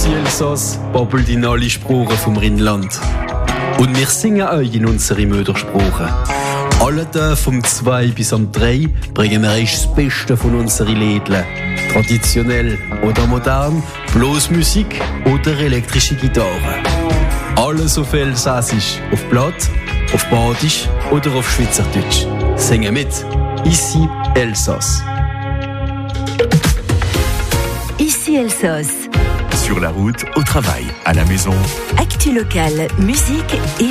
Ici Elsass babbelt in alle Sprachen vom Rheinland. Und wir singen euch in unsere Muttersprache. Alle Tage vom 2 bis am 3 bringen wir euch das Beste von unseren Liedern. Traditionell oder modern, Blasmusik oder elektrische Gitarre. Alles auf Elsassisch, auf Platt, auf Badisch oder auf Schweizerdeutsch. Singen mit. Ici Elsass. Ici Elsass. Sur la route, au travail, à la maison. Actu locale, musique et